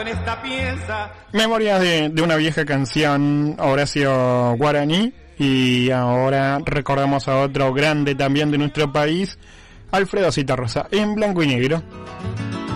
Esta pieza. Memorias de una vieja canción, Horacio Guaraní. Y ahora recordamos a otro grande también de nuestro país, Alfredo Zitarrosa, en blanco y negro.